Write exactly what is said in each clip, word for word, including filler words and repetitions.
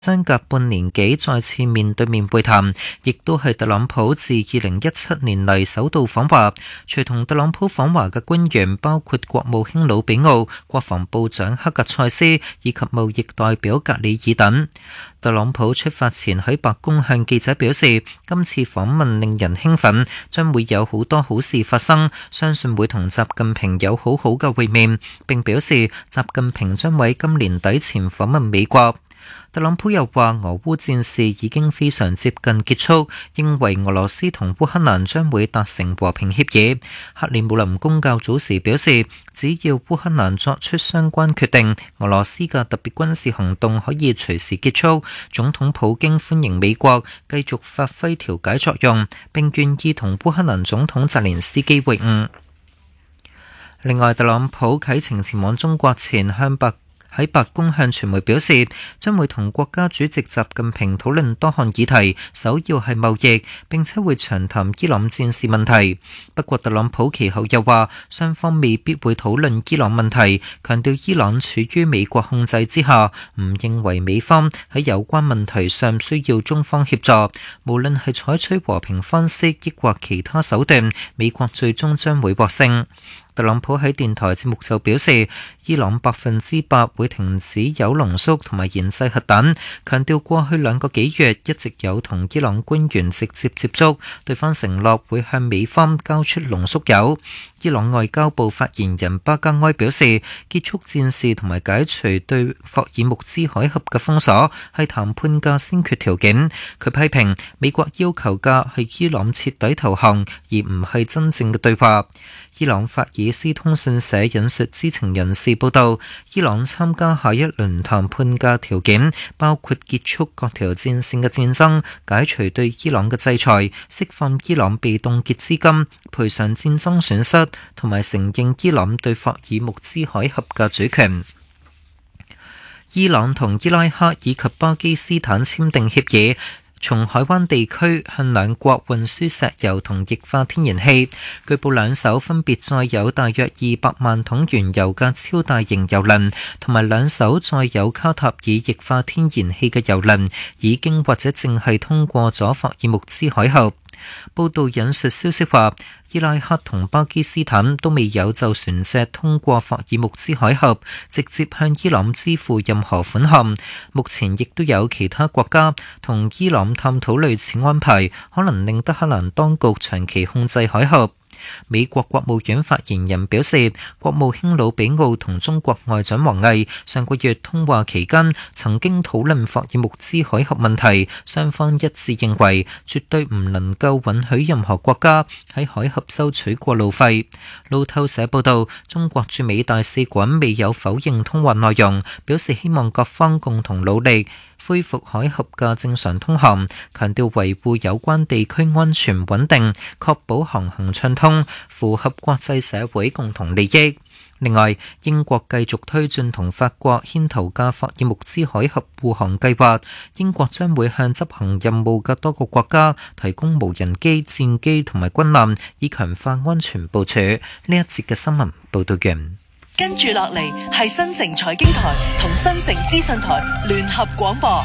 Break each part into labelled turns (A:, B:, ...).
A: 相隔半年幾再次面對面會談，亦都係特朗普自二零一七年嚟首度訪華。隨同特朗普訪華嘅官員包括國務卿魯比奧、國防部長克格塞斯以及貿易代表格里爾等。特朗普出發前喺白宮向記者表示，今次訪問令人興奮，將會有好多好事發生，相信會同習近平有好好嘅會面，並表示習近平將會今年底前訪問美國。特朗普又話俄烏戰事已經非常接近結束，認為俄羅斯同烏克蘭將會達成和平協議。克里姆林宮較早時表示，只要烏克蘭作出相關決定，俄羅斯嘅特別軍事行動可以隨時結束。總統普京歡迎美國繼續發揮調解作用，並願意同烏克蘭總統澤連斯基會晤。另外，特朗普啟程前往中國前向白喺白宮向傳媒表示，將會同國家主席習近平討論多項議題，首要係貿易，並且會詳談伊朗戰事問題。不過特朗普其後又話，雙方未必會討論伊朗問題，強調伊朗處於美國控制之下，唔認為美方喺有關問題上需要中方協助。無論係採取和平方式抑或其他手段，美國最終將會獲勝。特朗普喺電台節目就表示，伊朗百分之百會停止鈾濃縮同埋研製核彈，強調過去兩個幾月一直有同伊朗官員直接接觸，對方承諾會向美方交出濃縮鈾。伊朗外交部發言人巴加埃表示，結束戰事同埋解除對霍爾木茲海峽嘅封鎖係談判嘅先決條件。佢批評美國要求嘅係伊朗徹底投降，而唔係真正嘅對話。伊朗法爾斯通訊社引述知情人士報道，伊朗參加下一輪談判嘅條件包括結束各條戰線嘅戰爭、解除對伊朗嘅制裁、釋放伊朗被凍結資金、賠償戰爭損失，同埋承認伊朗對霍爾木茲海峽嘅主權。伊朗同伊拉克以及巴基斯坦簽訂協議，從海灣地區向兩國運輸石油同液化天然氣，據報兩艘分別載有大約二百萬桶原油嘅超大型油輪，同埋兩艘載有卡塔爾液化天然氣嘅油輪，已經或者正係通過咗霍爾木茲海峽。報道引述消息話，伊拉克同巴基斯坦都未有就船隻通過霍爾木茲海峽直接向伊朗支付任何款項。目前亦都有其他國家同伊朗探討類似安排，可能令德黑蘭當局長期控制海峽。美國國務院發言人表示，國務卿魯比奧同中國外長王毅上個月通話期間曾經討論霍爾木茲海峽問題，雙方一致認為絕對唔能夠允許任何國家喺海峽收取過路費。路透社報道，中國駐美大使館未有否認通話內容，表示希望各方共同努力恢復海峽嘅正常通航，強調維護有關地區安全穩定，確保航行暢通，符合國際社會共同利益。另外，英國繼續推進同法國牽頭嘅霍爾木茲海峽護航計劃，英國將會向執行任務嘅多個國家提供無人機、戰機同埋軍艦，以強化安全部署。呢一節嘅新聞報道完。
B: 跟住落嚟係新城財經台同新城資訊台聯合廣播。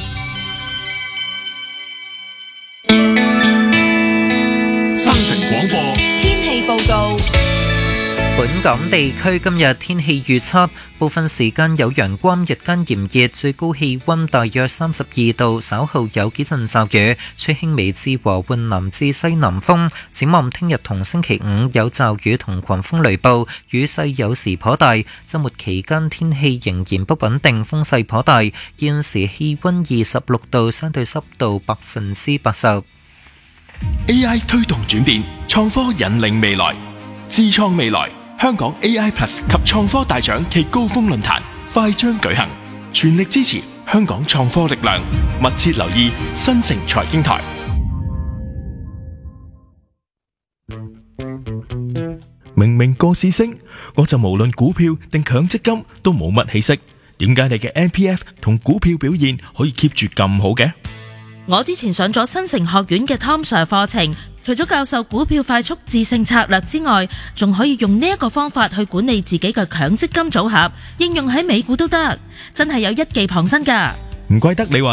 C: 新城廣播
B: 天氣報告。
A: 本港地區今日天氣預測，部分時間有陽光，日間炎熱，最高氣溫大約三十二度，稍後有幾陣驟雨，吹輕微至和緩南至西南風。展望聽日同星期五有驟雨同狂風雷暴，雨勢有時頗大。週末期間天氣仍然不穩定，風勢頗大。現時氣溫二十六度，相對濕度百分之八十。
C: A I 推動轉變，創科引領未來，智創未來。香港 A I Plus 及創科大獎暨高峰論壇快將舉行，全力支持香港創科力量，密切留意新城財經台。明明個市升，我就無論股票定強積金都冇乜起色，點解你嘅 M P F 同股票表現可以 keep 住咁好嘅？
D: 我之前上咗新城學院嘅 Tom Sir 課程，除咗教授股票快速致勝策略之外，仲可以用呢一個方法去管理自己嘅強積金組合，應用喺美股都得，真係有一技傍身㗎。
E: 唔怪得你話